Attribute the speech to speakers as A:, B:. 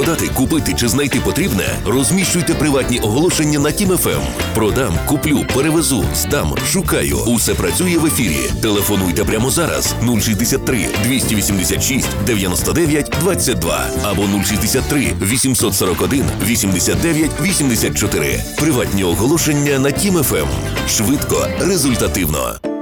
A: Продати, купити чи знайти потрібне? Розміщуйте приватні оголошення на Тім ФМ. Продам, куплю, перевезу, здам, шукаю. Усе працює в ефірі. Телефонуйте прямо зараз 063 286 99 22 або 063 841 89 84. Приватні оголошення на Тім ФМ. Швидко, результативно.